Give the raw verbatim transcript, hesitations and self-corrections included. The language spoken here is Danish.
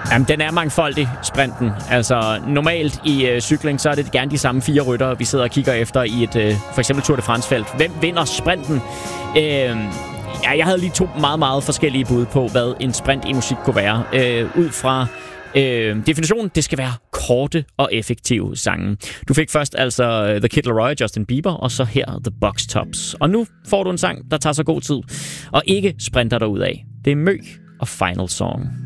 Jamen, den er mangfoldig, sprinten. Altså, normalt i øh, cykling, så er det gerne de samme fire ryttere, vi sidder og kigger efter i et, øh, for eksempel Tour de France-felt. Hvem vinder sprinten? Øh, ja, jeg havde lige to meget, meget forskellige bud på, hvad en sprint i musik kunne være. Øh, ud fra øh, definitionen, det skal være korte og effektive sange. Du fik først altså The Kid Laroi, Justin Bieber, og så her The Box Tops. Og nu får du en sang, der tager så god tid, og ikke sprinter dig ud af. Det er Mø og Final Song.